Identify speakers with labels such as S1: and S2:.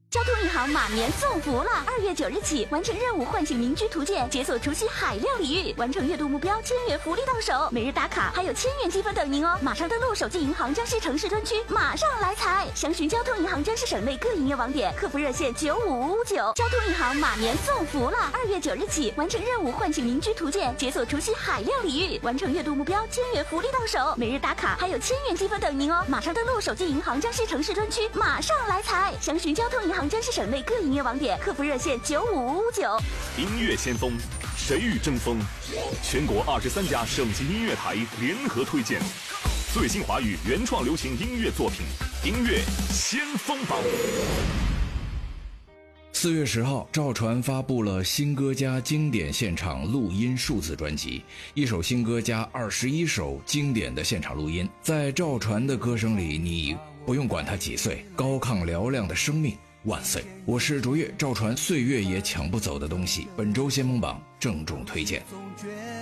S1: 交通银行马年送福了！2月9日起，完成任务唤醒民居图鉴，解锁除夕海量礼遇，完成月度目标1000元福利到手，每日打卡还有1000元积分等您哦！马上登录手机银行江西城市专区，马上来财！详询交通银行江西省内各营业网点，客服热线9559。交通银行马年送福了！2月9日起，完成任务唤醒民居图鉴，解锁除夕海量礼遇，完成月度目标1000元福利到手，每日打卡还有1000元积分等您哦！马上登录手机银行江西城市专区，马上来财！详询交通银行江西省内各营业网点，客服热线9559。
S2: 音乐先锋，谁与争锋？全国23家省级音乐台联合推荐最新华语原创流行音乐作品，音乐先锋榜。
S3: 4月10号，赵传发布了新歌加经典现场录音数字专辑，一首新歌加21首经典的现场录音。在赵传的歌声里，你不用管他几岁，高亢嘹亮的生命万岁！我是卓越，赵传岁月也抢不走的东西，本周先锋榜郑重推荐。